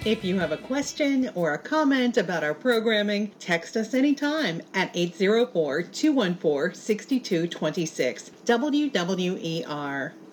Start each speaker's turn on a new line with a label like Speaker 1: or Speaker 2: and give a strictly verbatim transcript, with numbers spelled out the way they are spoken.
Speaker 1: If you have a question or a comment about our programming, text us anytime at eight zero four, two one four, six two two six. W W E R.